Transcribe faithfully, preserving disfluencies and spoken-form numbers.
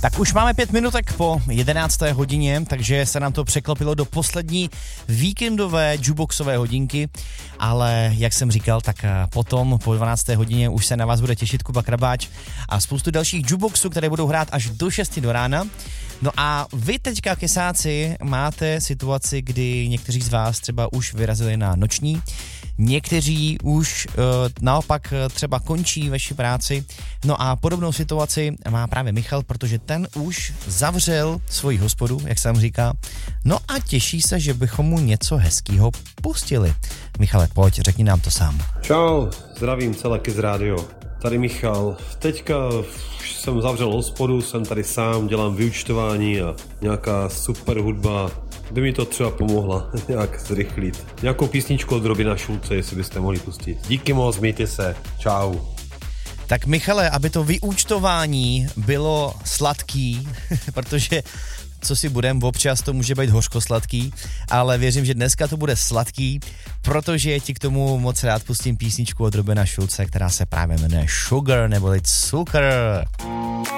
Tak už máme pět minutek po jedenácté hodině, takže se nám to překlopilo do poslední víkendové jukeboxové hodinky, ale jak jsem říkal, tak potom po dvanácté hodině už se na vás bude těšit Kuba Krabáč a spoustu dalších jukeboxů, které budou hrát až do šesti do rána. No a vy teďka, kesáci, máte situaci, kdy někteří z vás třeba už vyrazili na noční, někteří už uh, naopak třeba končí vaši práci. No a podobnou situaci má právě Michal, protože ten už zavřel svoji hospodu, jak jsem říká. No a těší se, že bychom mu něco hezkýho pustili. Michale, pojď, řekni nám to sám. Čau, zdravím celé Kiss Radio. Tady Michal. Teďka jsem zavřel hospodu, jsem tady sám, dělám vyúčtování a nějaká super hudba by mi to třeba pomohla nějak zrychlit. Nějakou písničku od Robina Schulze, jestli byste mohli pustit. Díky moc, mějte se. Čau. Tak Michale, aby to vyúčtování bylo sladký, protože co si budem, občas to může být hořkosladký, ale věřím, že dneska to bude sladký, protože ti k tomu moc rád pustím písničku od Robina Schulze, která se právě jmenuje Sugar neboli Cukr.